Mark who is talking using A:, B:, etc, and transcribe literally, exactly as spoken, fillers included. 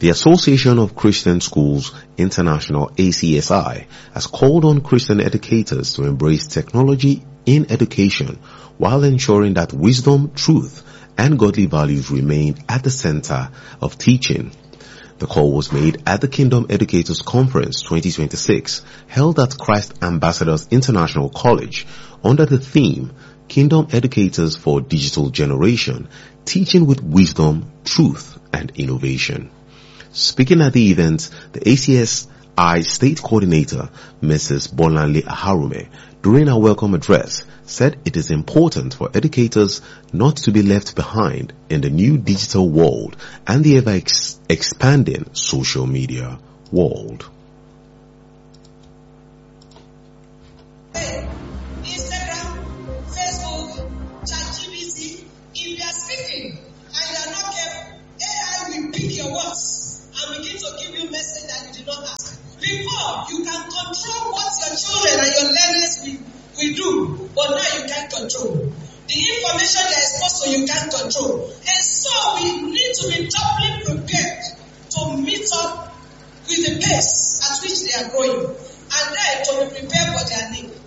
A: The Association of Christian Schools International, A C S I, has called on Christian educators to embrace technology in education while ensuring that wisdom, truth, and godly values remain at the center of teaching. The call was made at the Kingdom Educators Conference twenty twenty-six, held at Christ Ambassadors International College, under the theme, Kingdom Educators for Digital Generation, Teaching with Wisdom, Truth, and Innovation. Speaking at the event, the A C S I State Coordinator, Missus Bolanle Aharume, during her welcome address, said it is important for educators not to be left behind in the new digital world and the ever-expanding social media world.
B: Instagram, Facebook, ChatGPT, if they are speaking and you are not careful, A I will pick your words and begin to give you message that you did not ask. Before, you can control what your children and your learners will, will do, but now you can't control. The information they are exposed to, you can't control. And so we need to be doubly prepared to meet up with the pace at which they are growing, and then to be prepared for their need.